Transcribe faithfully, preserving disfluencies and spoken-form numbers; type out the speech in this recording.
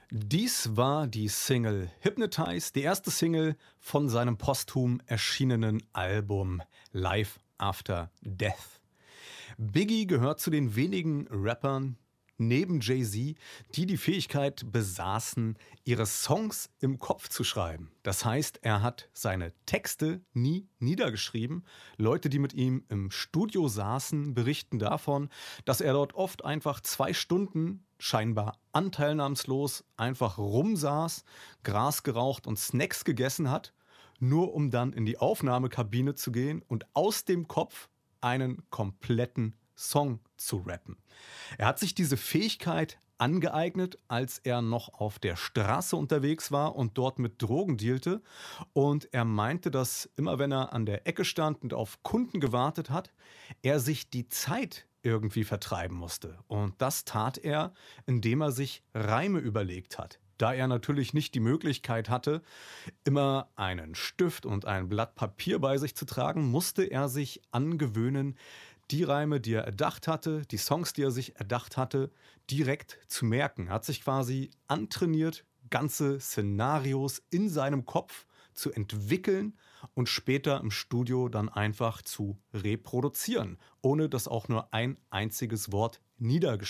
Dies war die Single „Hypnotize“, die erste Single von seinem posthum erschienenen Album „Life After Death“. Biggie gehört zu den wenigen Rappern neben Jay-Z, die die Fähigkeit besaßen, ihre Songs im Kopf zu schreiben. Das heißt, er hat seine Texte nie niedergeschrieben. Leute, die mit ihm im Studio saßen, berichten davon, dass er dort oft einfach zwei Stunden scheinbar anteilnahmslos einfach rumsaß, Gras geraucht und Snacks gegessen hat, nur um dann in die Aufnahmekabine zu gehen und aus dem Kopf einen kompletten Song zu rappen. Er hat sich diese Fähigkeit angeeignet, als er noch auf der Straße unterwegs war und dort mit Drogen dealte. Und er meinte, dass immer wenn er an der Ecke stand und auf Kunden gewartet hat, er sich die Zeit irgendwie vertreiben musste. Und das tat er, indem er sich Reime überlegt hat. Da er natürlich nicht die Möglichkeit hatte, immer einen Stift und ein Blatt Papier bei sich zu tragen, musste er sich angewöhnen, die Reime, die er erdacht hatte, die Songs, die er sich erdacht hatte, direkt zu merken. Er hat sich quasi antrainiert, ganze Szenarios in seinem Kopf zu entwickeln und später im Studio dann einfach zu reproduzieren, ohne dass auch nur ein einziges Wort niedergeschrieben